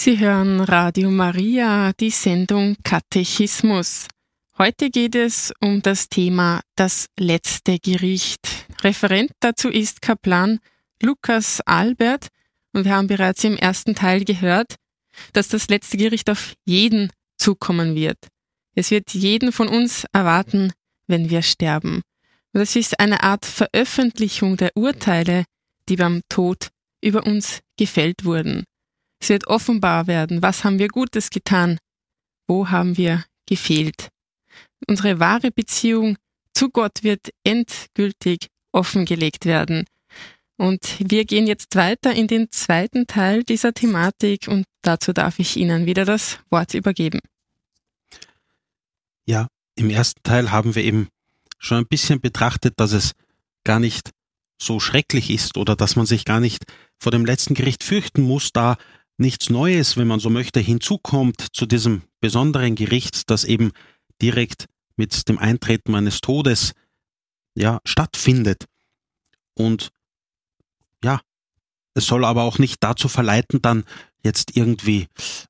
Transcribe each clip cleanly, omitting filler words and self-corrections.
Sie hören Radio Maria, die Sendung Katechismus. Heute geht es um das Thema das letzte Gericht. Referent dazu ist Kaplan Lukas Albert und wir haben bereits im ersten Teil gehört, dass das letzte Gericht auf jeden zukommen wird. Es wird jeden von uns erwarten, wenn wir sterben. Und es ist eine Art Veröffentlichung der Urteile, die beim Tod über uns gefällt wurden. Es wird offenbar werden, was haben wir Gutes getan, wo haben wir gefehlt. Unsere wahre Beziehung zu Gott wird endgültig offengelegt werden. Und wir gehen jetzt weiter in den zweiten Teil dieser Thematik und dazu darf ich Ihnen wieder das Wort übergeben. Ja, im ersten Teil haben wir eben schon ein bisschen betrachtet, dass es gar nicht so schrecklich ist oder dass man sich gar nicht vor dem letzten Gericht fürchten muss, da nichts Neues, wenn man so möchte, hinzukommt zu diesem besonderen Gericht, das eben direkt mit dem Eintreten meines Todes stattfindet. Und ja, es soll aber auch nicht dazu verleiten, dann jetzt irgendwie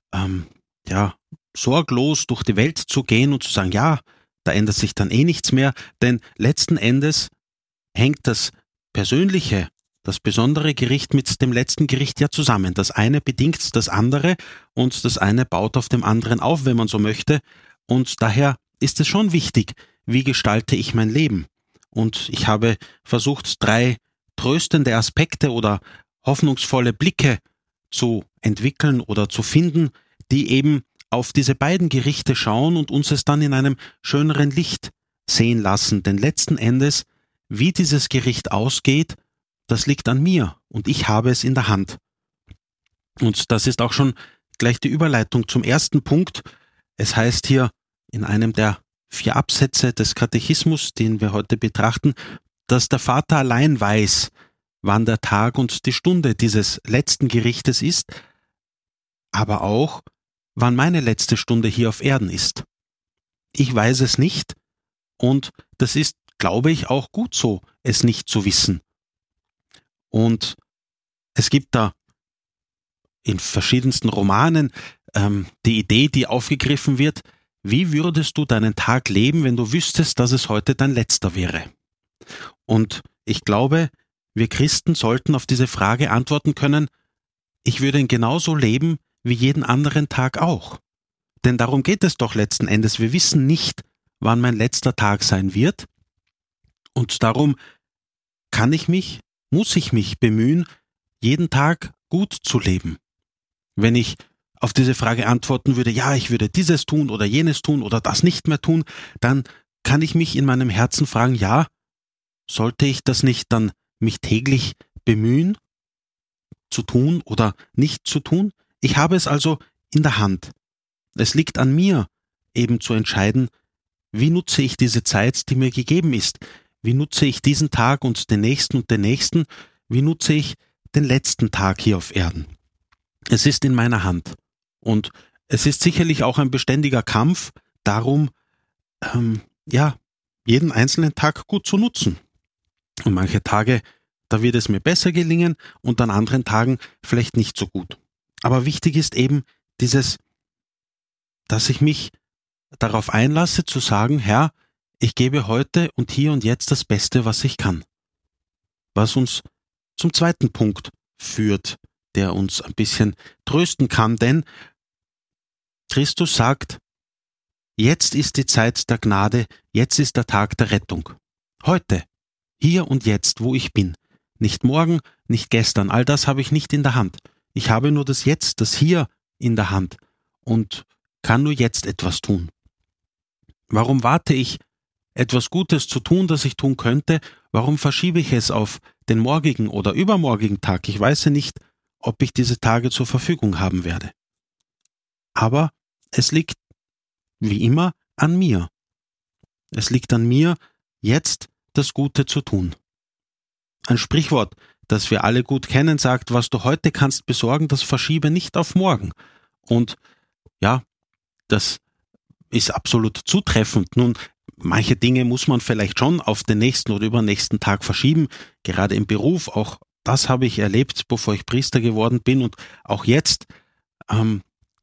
sorglos durch die Welt zu gehen und zu sagen, ja, da ändert sich dann nichts mehr, denn letzten Endes hängt das Persönliche, das besondere Gericht mit dem letzten Gericht ja zusammen. Das eine bedingt das andere und das eine baut auf dem anderen auf, wenn man so möchte. Und daher ist es schon wichtig, wie gestalte ich mein Leben. Und ich habe versucht, 3 tröstende Aspekte oder hoffnungsvolle Blicke zu entwickeln oder zu finden, die eben auf diese beiden Gerichte schauen und uns es dann in einem schöneren Licht sehen lassen. Denn letzten Endes, wie dieses Gericht ausgeht, das liegt an mir und ich habe es in der Hand. Und das ist auch schon gleich die Überleitung zum ersten Punkt. Es heißt hier in einem der 4 Absätze des Katechismus, den wir heute betrachten, dass der Vater allein weiß, wann der Tag und die Stunde dieses letzten Gerichtes ist, aber auch, wann meine letzte Stunde hier auf Erden ist. Ich weiß es nicht und das ist, glaube ich, auch gut so, es nicht zu wissen. Und es gibt da in verschiedensten Romanen die Idee, die aufgegriffen wird, wie würdest du deinen Tag leben, wenn du wüsstest, dass es heute dein letzter wäre? Und ich glaube, wir Christen sollten auf diese Frage antworten können, ich würde ihn genauso leben wie jeden anderen Tag auch. Denn darum geht es doch letzten Endes. Wir wissen nicht, wann mein letzter Tag sein wird. Und darum muss ich mich bemühen, jeden Tag gut zu leben. Wenn ich auf diese Frage antworten würde, ja, ich würde dieses tun oder jenes tun oder das nicht mehr tun, dann kann ich mich in meinem Herzen fragen, ja, sollte ich das nicht dann mich täglich bemühen, zu tun oder nicht zu tun? Ich habe es also in der Hand. Es liegt an mir, eben zu entscheiden, wie nutze ich diese Zeit, die mir gegeben ist? Wie nutze ich diesen Tag und den nächsten? Wie nutze ich den letzten Tag hier auf Erden? Es ist in meiner Hand. Und es ist sicherlich auch ein beständiger Kampf darum, jeden einzelnen Tag gut zu nutzen. Und manche Tage, da wird es mir besser gelingen und an anderen Tagen vielleicht nicht so gut. Aber wichtig ist eben dass ich mich darauf einlasse zu sagen, Herr, ich gebe heute und hier und jetzt das Beste, was ich kann. Was uns zum zweiten Punkt führt, der uns ein bisschen trösten kann, denn Christus sagt, jetzt ist die Zeit der Gnade, jetzt ist der Tag der Rettung. Heute, hier und jetzt, wo ich bin. Nicht morgen, nicht gestern, all das habe ich nicht in der Hand. Ich habe nur das Jetzt, das Hier in der Hand und kann nur jetzt etwas tun. Warum warte ich, etwas Gutes zu tun, das ich tun könnte? Warum verschiebe ich es auf den morgigen oder übermorgigen Tag? Ich weiß ja nicht, ob ich diese Tage zur Verfügung haben werde. Aber es liegt, wie immer, an mir. Es liegt an mir, jetzt das Gute zu tun. Ein Sprichwort, das wir alle gut kennen, sagt, was du heute kannst besorgen, das verschiebe nicht auf morgen. Und ja, das ist absolut zutreffend. Nun, manche Dinge muss man vielleicht schon auf den nächsten oder übernächsten Tag verschieben, gerade im Beruf. Auch das habe ich erlebt, bevor ich Priester geworden bin. Und auch jetzt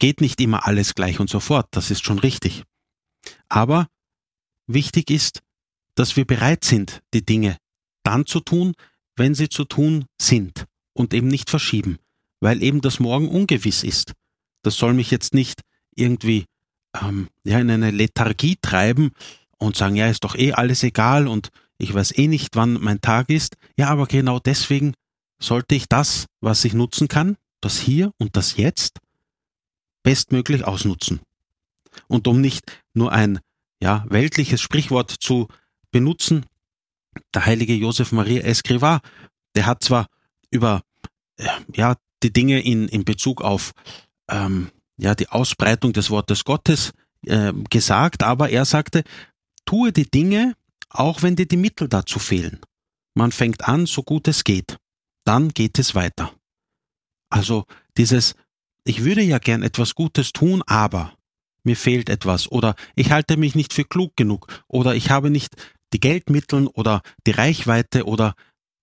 geht nicht immer alles gleich und sofort, das ist schon richtig. Aber wichtig ist, dass wir bereit sind, die Dinge dann zu tun, wenn sie zu tun sind und eben nicht verschieben, weil eben das Morgen ungewiss ist. Das soll mich jetzt nicht irgendwie in eine Lethargie treiben und sagen, ja, ist doch eh alles egal und ich weiß eh nicht, wann mein Tag ist. Ja, aber genau deswegen sollte ich das, was ich nutzen kann, das Hier und das Jetzt, bestmöglich ausnutzen. Und um nicht nur ein weltliches Sprichwort zu benutzen, der heilige Josef Maria Escrivá, der hat zwar über die Dinge in Bezug auf die Ausbreitung des Wortes Gottes gesagt, aber er sagte, tue die Dinge, auch wenn dir die Mittel dazu fehlen. Man fängt an, so gut es geht. Dann geht es weiter. Also dieses, ich würde ja gern etwas Gutes tun, aber mir fehlt etwas oder ich halte mich nicht für klug genug oder ich habe nicht die Geldmittel oder die Reichweite oder.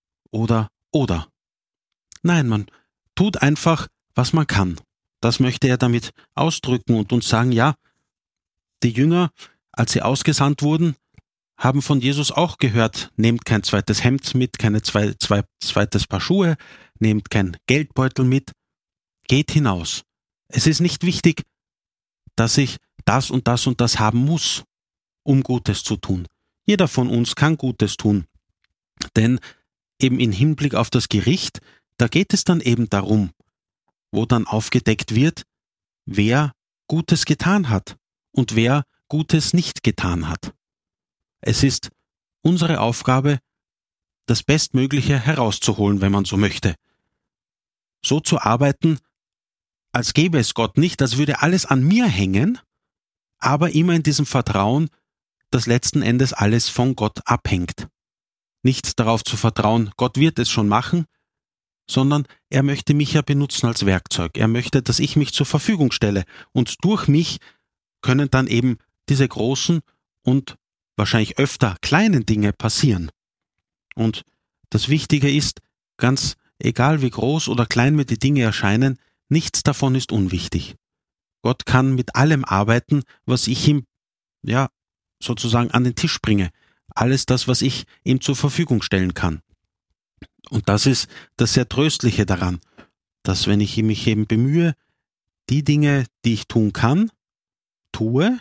Nein, man tut einfach, was man kann. Das möchte er damit ausdrücken und uns sagen, ja, die Jünger, als sie ausgesandt wurden, haben von Jesus auch gehört, nehmt kein zweites Hemd mit, keine zweites Paar Schuhe, nehmt kein Geldbeutel mit, geht hinaus. Es ist nicht wichtig, dass ich das und das und das haben muss, um Gutes zu tun. Jeder von uns kann Gutes tun, denn eben im Hinblick auf das Gericht, da geht es dann eben darum, wo dann aufgedeckt wird, wer Gutes getan hat und wer Gutes nicht getan hat. Es ist unsere Aufgabe, das Bestmögliche herauszuholen, wenn man so möchte. So zu arbeiten, als gäbe es Gott nicht, als würde alles an mir hängen, aber immer in diesem Vertrauen, dass letzten Endes alles von Gott abhängt. Nicht darauf zu vertrauen, Gott wird es schon machen, sondern er möchte mich ja benutzen als Werkzeug. Er möchte, dass ich mich zur Verfügung stelle und durch mich können dann eben diese großen und wahrscheinlich öfter kleinen Dinge passieren. Und das Wichtige ist, ganz egal wie groß oder klein mir die Dinge erscheinen, nichts davon ist unwichtig. Gott kann mit allem arbeiten, was ich ihm, sozusagen an den Tisch bringe. Alles das, was ich ihm zur Verfügung stellen kann. Und das ist das sehr Tröstliche daran, dass wenn ich mich eben bemühe, die Dinge, die ich tun kann, tue,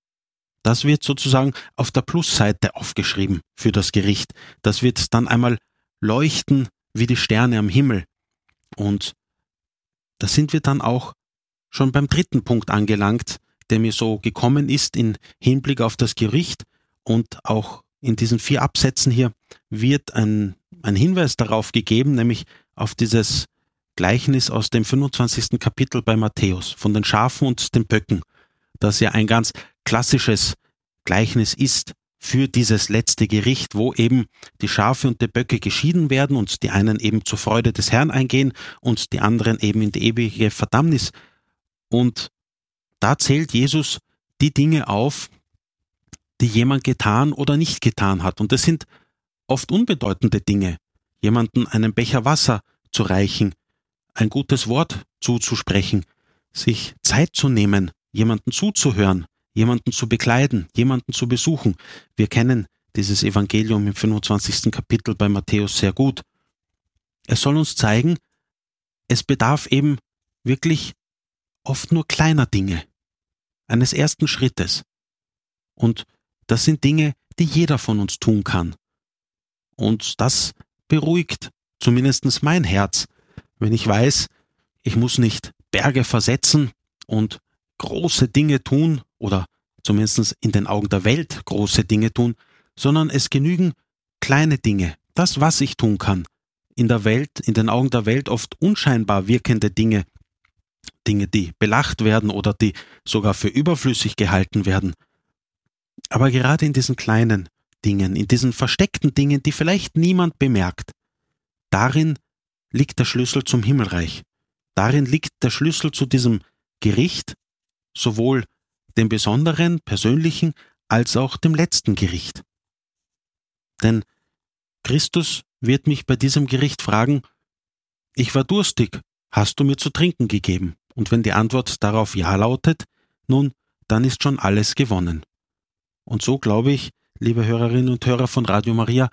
das wird sozusagen auf der Plusseite aufgeschrieben für das Gericht. Das wird dann einmal leuchten wie die Sterne am Himmel. Und da sind wir dann auch schon beim dritten Punkt angelangt, der mir so gekommen ist im Hinblick auf das Gericht. Und auch in diesen 4 Absätzen hier wird ein Hinweis darauf gegeben, nämlich auf dieses Gleichnis aus dem 25. Kapitel bei Matthäus von den Schafen und den Böcken, das ja ein ganz klassisches Gleichnis ist für dieses letzte Gericht, wo eben die Schafe und die Böcke geschieden werden und die einen eben zur Freude des Herrn eingehen und die anderen eben in die ewige Verdammnis. Und da zählt Jesus die Dinge auf, die jemand getan oder nicht getan hat. Und das sind oft unbedeutende Dinge. Jemanden einen Becher Wasser zu reichen, ein gutes Wort zuzusprechen, sich Zeit zu nehmen, jemanden zuzuhören, jemanden zu bekleiden, jemanden zu besuchen. Wir kennen dieses Evangelium im 25. Kapitel bei Matthäus sehr gut. Es soll uns zeigen, es bedarf eben wirklich oft nur kleiner Dinge, eines ersten Schrittes. Und das sind Dinge, die jeder von uns tun kann. Und das beruhigt zumindest mein Herz, wenn ich weiß, ich muss nicht Berge versetzen und große Dinge tun oder zumindest in den Augen der Welt große Dinge tun, sondern es genügen kleine Dinge, das, was ich tun kann. In der Welt, in den Augen der Welt oft unscheinbar wirkende Dinge, die belacht werden oder die sogar für überflüssig gehalten werden. Aber gerade in diesen kleinen Dingen, in diesen versteckten Dingen, die vielleicht niemand bemerkt, darin liegt der Schlüssel zum Himmelreich. Darin liegt der Schlüssel zu diesem Gericht, sowohl dem besonderen, persönlichen, als auch dem letzten Gericht. Denn Christus wird mich bei diesem Gericht fragen, ich war durstig, hast du mir zu trinken gegeben? Und wenn die Antwort darauf Ja lautet, nun, dann ist schon alles gewonnen. Und so glaube ich, liebe Hörerinnen und Hörer von Radio Maria,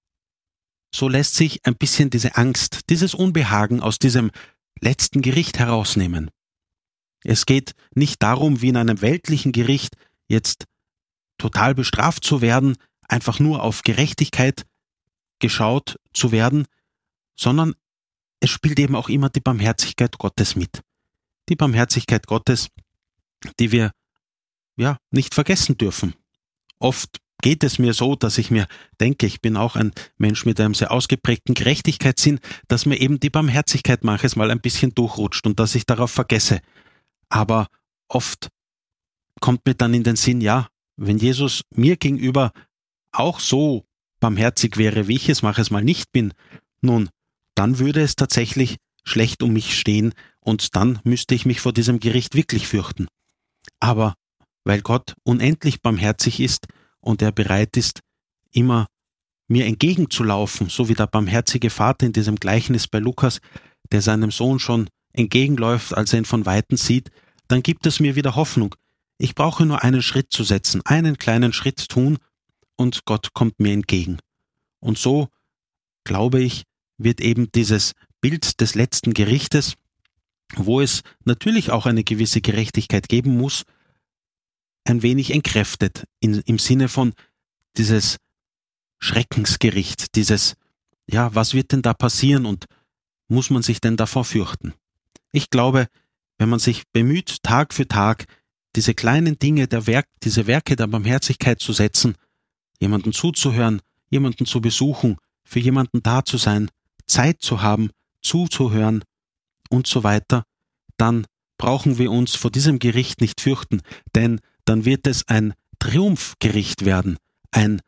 so lässt sich ein bisschen diese Angst, dieses Unbehagen aus diesem letzten Gericht herausnehmen. Es geht nicht darum, wie in einem weltlichen Gericht jetzt total bestraft zu werden, einfach nur auf Gerechtigkeit geschaut zu werden, sondern es spielt eben auch immer die Barmherzigkeit Gottes mit. Die Barmherzigkeit Gottes, die wir nicht vergessen dürfen. Oft geht es mir so, dass ich mir denke, ich bin auch ein Mensch mit einem sehr ausgeprägten Gerechtigkeitssinn, dass mir eben die Barmherzigkeit manches Mal ein bisschen durchrutscht und dass ich darauf vergesse. Aber oft kommt mir dann in den Sinn, ja, wenn Jesus mir gegenüber auch so barmherzig wäre, wie ich es manches Mal nicht bin, nun, dann würde es tatsächlich schlecht um mich stehen und dann müsste ich mich vor diesem Gericht wirklich fürchten. Aber weil Gott unendlich barmherzig ist und er bereit ist, immer mir entgegenzulaufen, so wie der barmherzige Vater in diesem Gleichnis bei Lukas, der seinem Sohn schon entgegenläuft, als er ihn von Weitem sieht, dann gibt es mir wieder Hoffnung. Ich brauche nur einen Schritt zu setzen, einen kleinen Schritt tun und Gott kommt mir entgegen. Und so, glaube ich, wird eben dieses Bild des letzten Gerichtes, wo es natürlich auch eine gewisse Gerechtigkeit geben muss, ein wenig entkräftet, im Sinne von dieses Schreckensgericht, dieses, was wird denn da passieren und muss man sich denn davor fürchten? Ich glaube, wenn man sich bemüht, Tag für Tag diese kleinen Dinge, diese Werke der Barmherzigkeit zu setzen, jemanden zuzuhören, jemanden zu besuchen, für jemanden da zu sein, Zeit zu haben, zuzuhören und so weiter, dann brauchen wir uns vor diesem Gericht nicht fürchten, denn dann wird es ein Triumphgericht werden, eine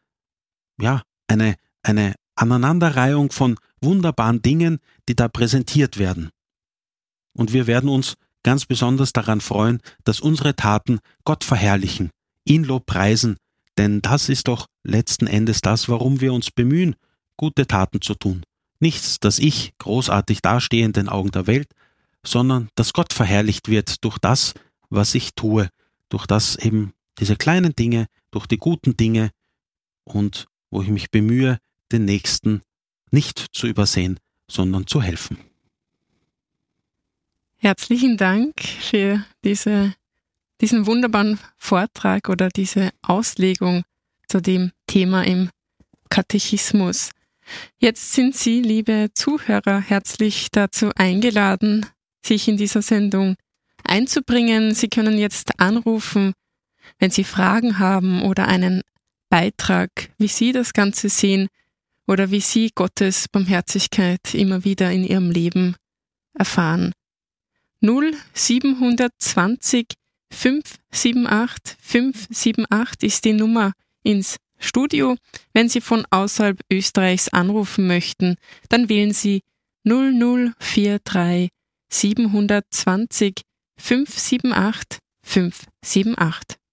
Aneinanderreihung von wunderbaren Dingen, die da präsentiert werden. Und wir werden uns ganz besonders daran freuen, dass unsere Taten Gott verherrlichen, ihn lobpreisen, denn das ist doch letzten Endes das, warum wir uns bemühen, gute Taten zu tun. Nichts, dass ich großartig dastehe in den Augen der Welt, sondern dass Gott verherrlicht wird durch das, was ich tue, durch das eben diese kleinen Dinge, durch die guten Dinge und wo ich mich bemühe, den Nächsten nicht zu übersehen, sondern zu helfen. Herzlichen Dank für diesen wunderbaren Vortrag oder diese Auslegung zu dem Thema im Katechismus. Jetzt sind Sie, liebe Zuhörer, herzlich dazu eingeladen, sich in dieser Sendung einzubringen. Sie können jetzt anrufen, wenn Sie Fragen haben oder einen Beitrag, wie Sie das Ganze sehen oder wie Sie Gottes Barmherzigkeit immer wieder in Ihrem Leben erfahren. 0720 578 578 ist die Nummer ins Studio. Wenn Sie von außerhalb Österreichs anrufen möchten, dann wählen Sie 0043 720 578 578.